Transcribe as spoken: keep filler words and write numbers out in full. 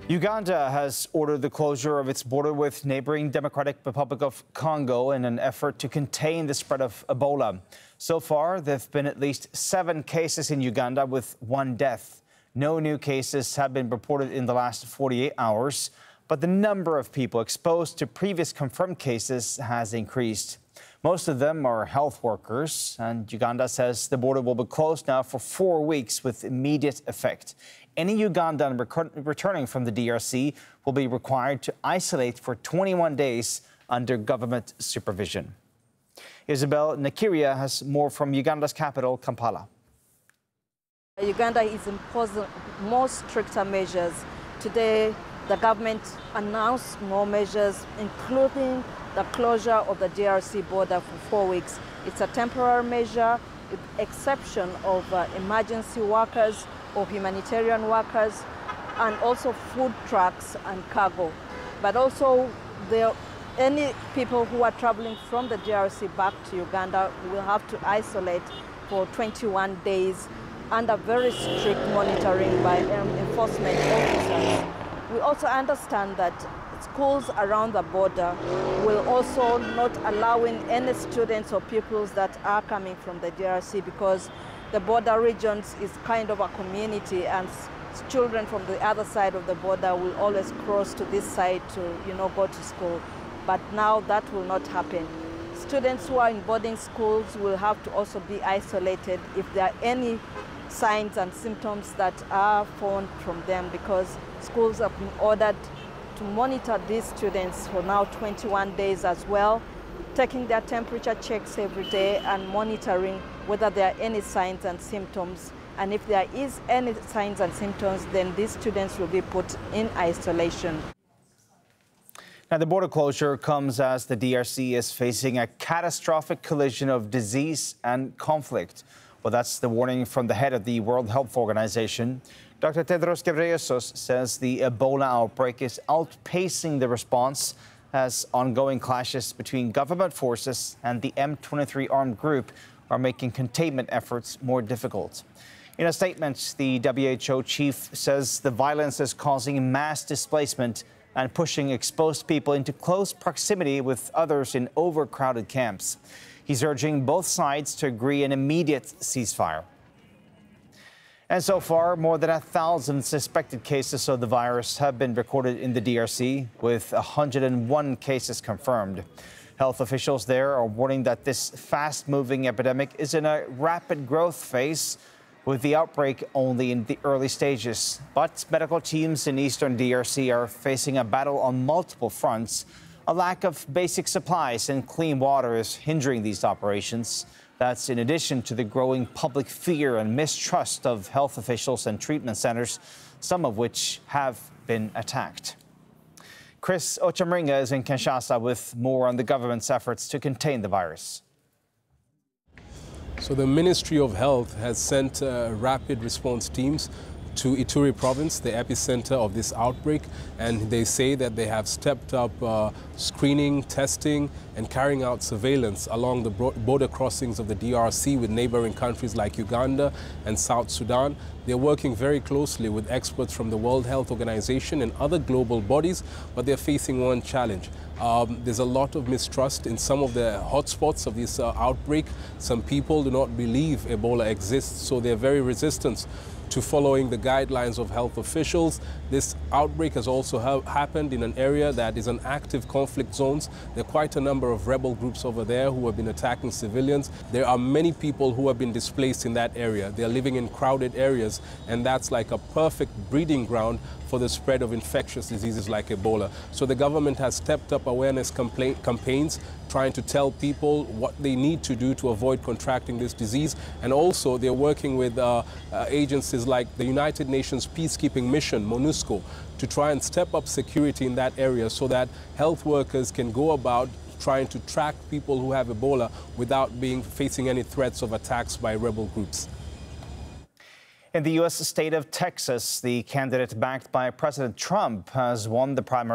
Uganda has ordered the closure of its border with neighboring Democratic Republic of Congo in an effort to contain the spread of Ebola. So far, there have been at least seven cases in Uganda with one death. No new cases have been reported in the last forty-eight hours, but the number of people exposed to previous confirmed cases has increased. Most of them are health workers, and Uganda says the border will be closed now for four weeks with immediate effect. Any Ugandan returning from the D R C will be required to isolate for twenty-one days under government supervision. Isabel Nakiria has more from Uganda's capital, Kampala. Uganda is imposing more stricter measures. Today, the government announced more measures, including the closure of the D R C border for four weeks. It's a temporary measure, with exception of uh, emergency workers or humanitarian workers, and also food trucks and cargo. But also, there, any people who are traveling from the D R C back to Uganda will have to isolate for twenty-one days under very strict monitoring by um, enforcement officers. We also understand that schools around the border will also not allowing any students or pupils that are coming from the D R C, because the border regions is kind of a community, and children from the other side of the border will always cross to this side to, you know, go to school. But now that will not happen. Students who are in boarding schools will have to also be isolated if there are any signs and symptoms that are found from them, because schools have been ordered to monitor these students for now twenty-one days as well, taking their temperature checks every day and monitoring whether there are any signs and symptoms. And if there is any signs and symptoms, then these students will be put in isolation. Now, the border closure comes as the D R C is facing a catastrophic collision of disease and conflict. Well, that's the warning from the head of the World Health Organization. Doctor Tedros Ghebreyesus says the Ebola outbreak is outpacing the response as ongoing clashes between government forces and the M twenty-three armed group are making containment efforts more difficult. In a statement, the W H O chief says the violence is causing mass displacement and pushing exposed people into close proximity with others in overcrowded camps. He's urging both sides to agree an immediate ceasefire. And so far, more than a thousand suspected cases of the virus have been recorded in the D R C, with one hundred one cases confirmed. Health officials there are warning that this fast-moving epidemic is in a rapid growth phase, with the outbreak only in the early stages. But medical teams in eastern D R C are facing a battle on multiple fronts. A lack of basic supplies and clean water is hindering these operations. That's in addition to the growing public fear and mistrust of health officials and treatment centers, some of which have been attacked. Chris Ochamringa is in Kinshasa with more on the government's efforts to contain the virus. So the Ministry of Health has sent uh, rapid response teams to Ituri province, the epicenter of this outbreak, and they say that they have stepped up uh, screening, testing, and carrying out surveillance along the border crossings of the D R C with neighboring countries like Uganda and South Sudan. They're working very closely with experts from the World Health Organization and other global bodies, but they're facing one challenge. Um, there's a lot of mistrust in some of the hotspots of this uh, outbreak. Some people do not believe Ebola exists, so they're very resistant to following the guidelines of health officials. This outbreak has also ha happened in an area that is an active conflict zones. There are quite a number of rebel groups over there who have been attacking civilians. There are many people who have been displaced in that area. They're living in crowded areas, and that's like a perfect breeding ground for the spread of infectious diseases like Ebola. So the government has stepped up awareness campaigns, trying to tell people what they need to do to avoid contracting this disease. And also they're working with uh, uh, agencies like the United Nations Peacekeeping Mission, MONUSCO, to try and step up security in that area so that health workers can go about trying to track people who have Ebola without being facing any threats of attacks by rebel groups. In the U S state of Texas, the candidate backed by President Trump has won the primary